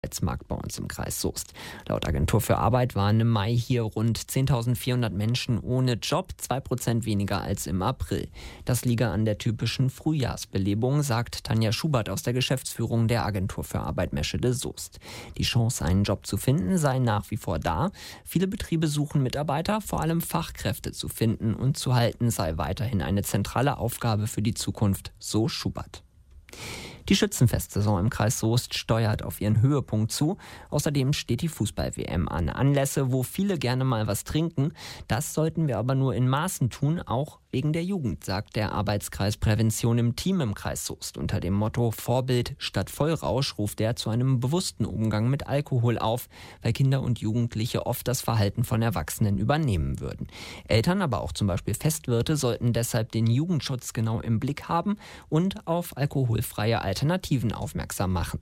Arbeitsmarkt bei uns im Kreis Soest. Laut Agentur für Arbeit waren im Mai hier rund 10.400 Menschen ohne Job, 2% weniger als im April. Das liege an der typischen Frühjahrsbelebung, sagt Tanja Schubert aus der Geschäftsführung der Agentur für Arbeit Meschede Soest. Die Chance, einen Job zu finden, sei nach wie vor da. Viele Betriebe suchen Mitarbeiter, vor allem Fachkräfte zu finden und zu halten, sei weiterhin eine zentrale Aufgabe für die Zukunft, so Schubert. Die Schützenfestsaison im Kreis Soest steuert auf ihren Höhepunkt zu. Außerdem steht die Fußball-WM an. Anlässe, wo viele gerne mal was trinken. Das sollten wir aber nur in Maßen tun, auch wegen der Jugend, sagt der Arbeitskreis Prävention im Team im Kreis Soest. Unter dem Motto Vorbild statt Vollrausch ruft er zu einem bewussten Umgang mit Alkohol auf, weil Kinder und Jugendliche oft das Verhalten von Erwachsenen übernehmen würden. Eltern, aber auch zum Beispiel Festwirte, sollten deshalb den Jugendschutz genau im Blick haben und auf alkoholfreie Alternativen aufmerksam machen.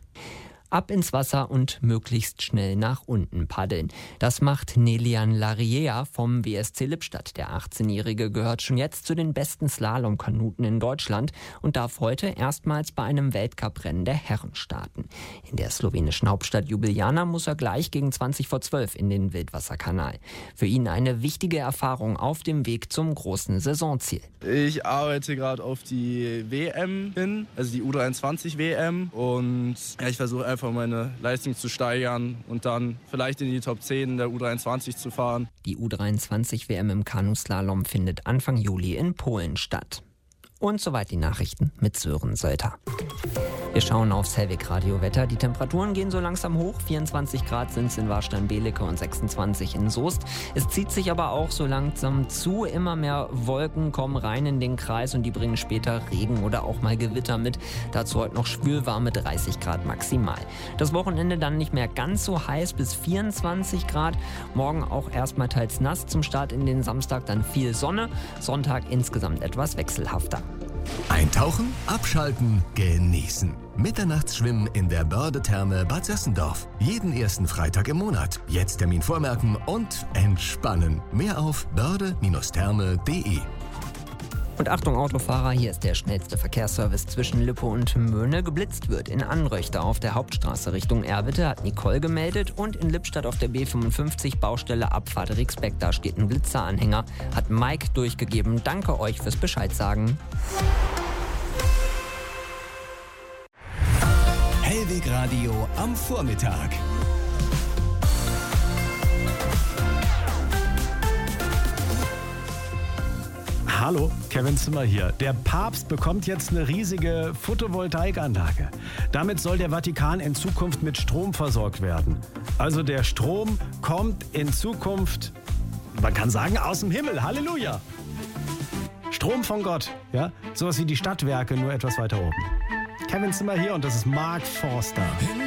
Ab ins Wasser und möglichst schnell nach unten paddeln. Das macht Nelian Larriea vom WSC Lippstadt. Der 18-Jährige gehört schon jetzt zu den besten Slalomkanuten in Deutschland und darf heute erstmals bei einem Weltcuprennen der Herren starten. In der slowenischen Hauptstadt Ljubljana muss er gleich gegen 20:12 in den Wildwasserkanal. Für ihn eine wichtige Erfahrung auf dem Weg zum großen Saisonziel. Ich arbeite gerade auf die WM hin, also die U23 WM, und ich versuche einfach meine Leistung zu steigern und dann vielleicht in die Top 10 der U23 zu fahren. Die U23 WM im Kanuslalom findet Anfang Juli in Polen statt. Und soweit die Nachrichten mit Sören Sölter. Wir schauen aufs Hellwig-Radio-Wetter. Die Temperaturen gehen so langsam hoch. 24 Grad sind es in Warstein-Belecke und 26 in Soest. Es zieht sich aber auch so langsam zu. Immer mehr Wolken kommen rein in den Kreis und die bringen später Regen oder auch mal Gewitter mit. Dazu heute noch schwülwarme 30 Grad maximal. Das Wochenende dann nicht mehr ganz so heiß, bis 24 Grad. Morgen auch erstmal teils nass zum Start in den Samstag, dann viel Sonne. Sonntag insgesamt etwas wechselhafter. Eintauchen, abschalten, genießen. Mitternachtsschwimmen in der Börde-Therme Bad Sössendorf. Jeden ersten Freitag im Monat. Jetzt Termin vormerken und entspannen. Mehr auf börde-therme.de. Und Achtung Autofahrer, hier ist der schnellste Verkehrsservice zwischen Lippe und Möhne. Geblitzt wird in Anröchter auf der Hauptstraße Richtung Erwitte, hat Nicole gemeldet. Und in Lippstadt auf der B55 Baustelle Abfahrt Rixbeck, da steht ein Blitzeranhänger, hat Mike durchgegeben. Danke euch fürs Bescheid sagen. Hellwig Radio am Vormittag. Hallo, Kevin Zimmer hier. Der Papst bekommt jetzt eine riesige Photovoltaikanlage. Damit soll der Vatikan in Zukunft mit Strom versorgt werden. Also der Strom kommt in Zukunft, man kann sagen, aus dem Himmel. Halleluja! Strom von Gott, ja? Sowas wie die Stadtwerke, nur etwas weiter oben. Kevin Zimmer hier und das ist Mark Forster.